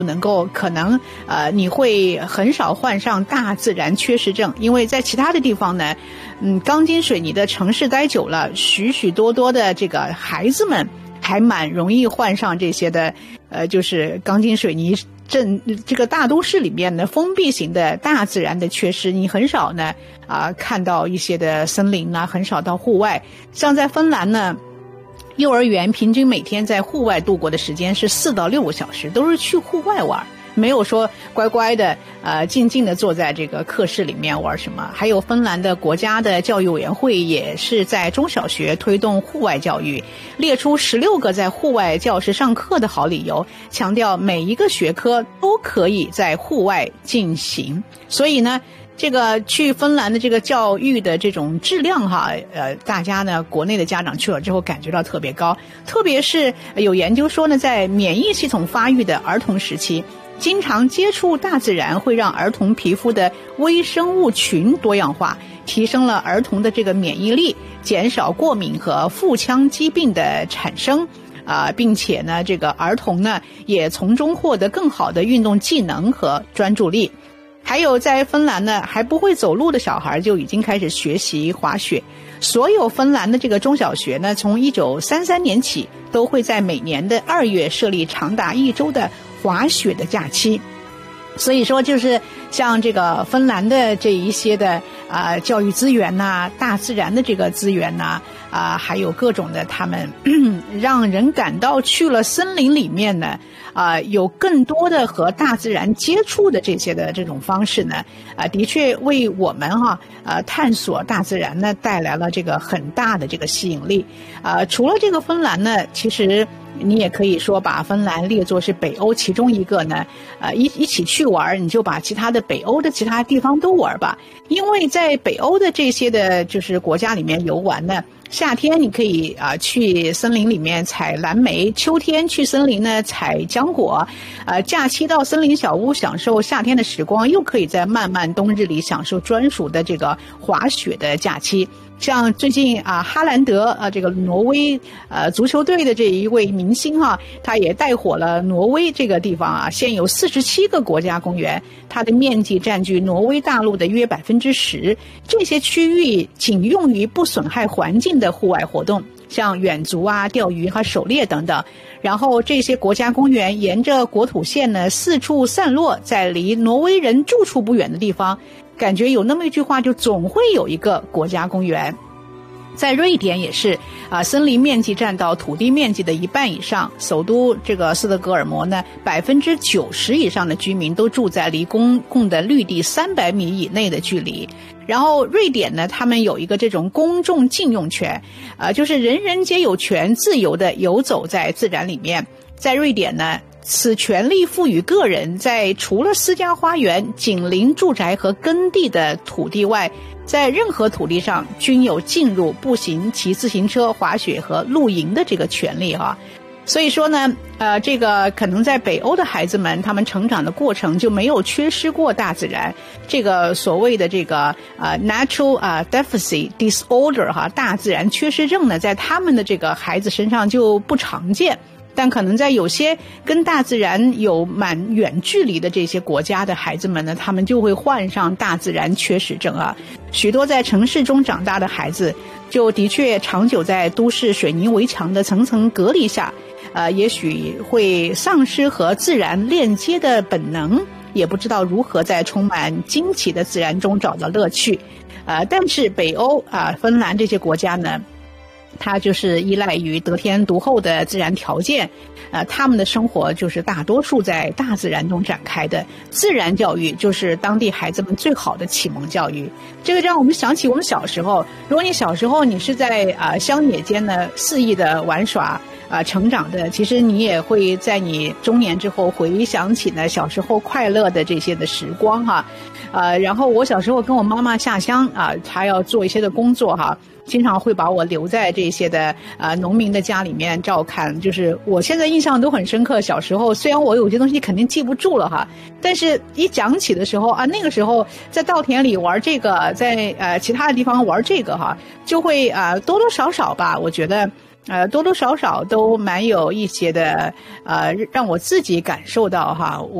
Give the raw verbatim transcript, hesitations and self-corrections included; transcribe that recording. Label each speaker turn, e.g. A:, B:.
A: 能够可能呃你会很少患上大自然缺失症，因为在其他的地方呢，嗯，钢筋水泥的城市待久了，许许多多的这个孩子们还蛮容易患上这些的，呃，就是钢筋水泥镇这个大都市里面的封闭型的大自然的缺失，你很少呢啊、呃、看到一些的森林啊，很少到户外。像在芬兰呢，幼儿园平均每天在户外度过的时间是四到六个小时，都是去户外玩，没有说乖乖的呃静静的坐在这个课室里面玩什么。还有芬兰的国家的教育委员会也是在中小学推动户外教育，列出十六个在户外教室上课的好理由，强调每一个学科都可以在户外进行。所以呢，这个去芬兰的这个教育的这种质量哈，呃，大家呢国内的家长去了之后感觉到特别高，特别是有研究说呢，在免疫系统发育的儿童时期，经常接触大自然会让儿童皮肤的微生物群多样化，提升了儿童的这个免疫力，减少过敏和腹腔疾病的产生。啊、呃，并且呢，这个儿童呢也从中获得更好的运动技能和专注力。还有在芬兰呢，还不会走路的小孩就已经开始学习滑雪。所有芬兰的这个中小学呢，从一九三三年起都会在每年的二月设立长达一周的滑雪的假期。所以说就是像这个芬兰的这一些的啊、呃、教育资源呐、啊、大自然的这个资源呐啊、呃、还有各种的他们让人感到去了森林里面呢啊、呃、有更多的和大自然接触的这些的这种方式呢啊、呃、的确为我们哈呃探索大自然呢带来了这个很大的这个吸引力啊、呃、除了这个芬兰呢，其实你也可以说把芬兰列作是北欧其中一个呢，呃，一一起去玩，你就把其他的北欧的其他地方都玩吧。因为在北欧的这些的就是国家里面游玩呢，夏天你可以啊、呃、去森林里面采蓝莓，秋天去森林呢采浆果，呃，假期到森林小屋享受夏天的时光，又可以在漫漫冬日里享受专属的这个滑雪的假期。像最近啊，哈兰德啊，这个挪威呃足球队的这一位明星哈、啊，他也带火了挪威这个地方啊。现有四十七个国家公园，它的面积占据挪威大陆的约百分之十。这些区域仅用于不损害环境的户外活动，像远足啊、钓鱼和狩猎等等。然后这些国家公园沿着国土线呢四处散落在离挪威人住处不远的地方。感觉有那么一句话，就总会有一个国家公园。在瑞典也是啊，森林面积占到土地面积的一半以上。首都这个斯德哥尔摩呢，百分之九十以上的居民都住在离公共的绿地三百米以内的距离。然后瑞典呢，他们有一个这种公众禁用权，啊，就是人人皆有权自由的游走在自然里面。在瑞典呢，此权利赋予个人在除了私家花园、紧邻住宅和耕地的土地外，在任何土地上均有进入、步行、骑自行车、滑雪和露营的这个权利哈。所以说呢，呃，这个可能在北欧的孩子们，他们成长的过程就没有缺失过大自然。这个所谓的这个呃 natural 啊、呃、deficit disorder 哈，大自然缺失症呢，在他们的这个孩子身上就不常见。但可能在有些跟大自然有蛮远距离的这些国家的孩子们呢，他们就会患上大自然缺失症啊。许多在城市中长大的孩子，就的确长久在都市水泥围墙的层层隔离下，呃，也许会丧失和自然链接的本能，也不知道如何在充满惊奇的自然中找到乐趣。呃，但是北欧啊、呃、芬兰这些国家呢，它就是依赖于得天独厚的自然条件，呃，他们的生活就是大多数在大自然中展开的。自然教育就是当地孩子们最好的启蒙教育。这个让我们想起我们小时候，如果你小时候你是在啊、呃、乡野间呢肆意的玩耍啊、呃、成长的，其实你也会在你中年之后回想起呢小时候快乐的这些的时光哈。呃，然后我小时候跟我妈妈下乡啊，她要做一些的工作哈。经常会把我留在这些的呃农民的家里面照看，就是我现在印象都很深刻。小时候虽然我有些东西肯定记不住了哈，但是一讲起的时候啊，那个时候在稻田里玩这个，在呃其他的地方玩这个哈，就会啊、呃、多多少少吧，我觉得呃，多多少少都蛮有一些的，呃，让我自己感受到哈。